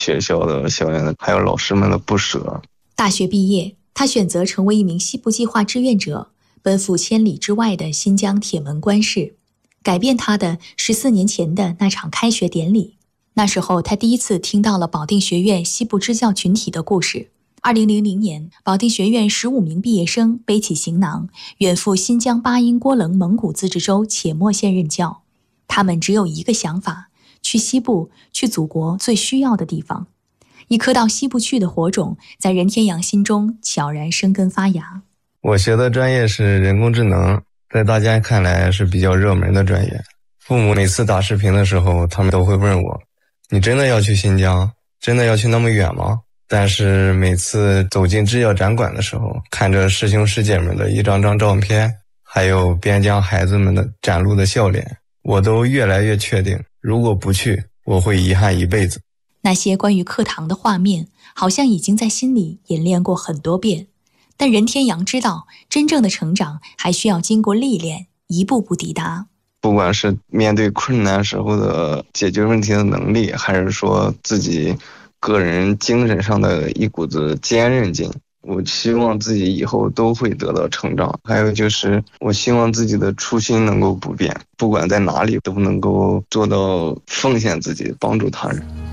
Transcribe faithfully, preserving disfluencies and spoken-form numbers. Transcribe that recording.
学校的校园的还有老师们的不舍。 大学毕业，他选择成为一名西部计划志愿者，奔赴千里之外的新疆铁门关市。改变他的十四年前的那场开学典礼，那时候他第一次听到了保定学院西部支教群体的故事。二零零零年，保定学院十五名毕业生背起行囊，远赴新疆巴音郭楞蒙古自治州且末县任教。他们只有一个想法，去西部，去祖国最需要的地方。一颗到西部去的火种，在任天阳心中悄然生根发芽。 我学的专业是人工智能，在大家看来是比较热门的专业。父母每次打视频的时候，他们都会问我，你真的要去新疆？真的要去那么远吗？但是每次走进制药展馆的时候，看着师兄师姐们的一张张照片，还有边疆孩子们的展露的笑脸，我都越来越确定，如果不去，我会遗憾一辈子。 那些关于课堂的画面，好像已经在心里演练过很多遍。但任天阳知道，真正的成长还需要经过历练，一步步抵达。 不管是面对困难时候的解决问题的能力，还是说自己个人精神上的一股子坚韧劲，我希望自己以后都会得到成长。还有就是我希望自己的初心能够不变，不管在哪里都能够做到奉献自己，帮助他人。